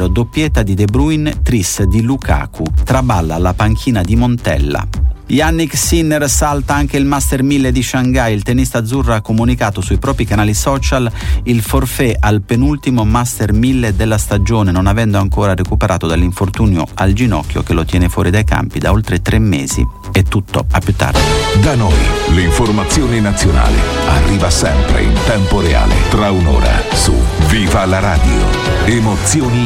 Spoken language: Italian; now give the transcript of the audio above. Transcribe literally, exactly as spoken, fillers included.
Casemiro, doppietta di De Bruyne, tris di Lukaku, traballa alla panchina di Montella. Yannick Sinner salta anche il Master mille di Shanghai. Il tennista azzurro ha comunicato sui propri canali social il forfait al penultimo Master mille della stagione, non avendo ancora recuperato dall'infortunio al ginocchio che lo tiene fuori dai campi da oltre tre mesi. È tutto, a più tardi. Da noi l'informazione nazionale arriva sempre in tempo reale, tra un'ora su Viva la Radio. Emozioni